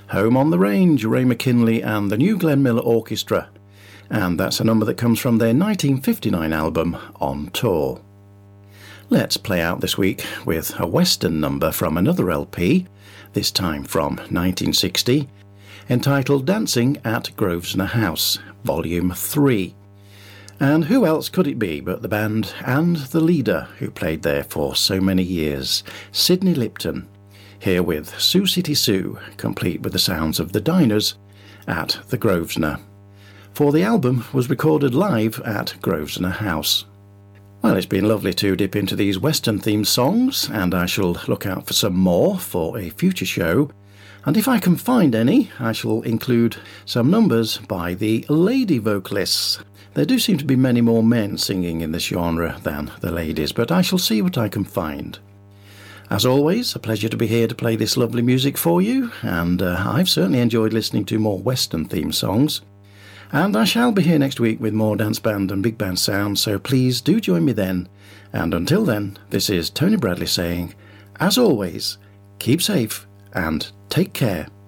Home on the Range, Ray McKinley and the New Glenn Miller Orchestra. And that's a number that comes from their 1959 album, On Tour. Let's play out this week with a Western number from another LP, this time from 1960, entitled Dancing at Grosvenor House, Volume 3. And who else could it be but the band and the leader who played there for so many years, Sidney Lipton, here with Sioux City Sue, complete with the sounds of the Diners at the Grosvenor. For the album was recorded live at Grosvenor House. Well, it's been lovely to dip into these Western-themed songs, and I shall look out for some more for a future show. And if I can find any, I shall include some numbers by the lady vocalists. There do seem to be many more men singing in this genre than the ladies, but I shall see what I can find. As always, a pleasure to be here to play this lovely music for you, and I've certainly enjoyed listening to more Western-themed songs. And I shall be here next week with more dance band and big band sound, so please do join me then. And until then, this is Tony Bradley saying, as always, keep safe and take care.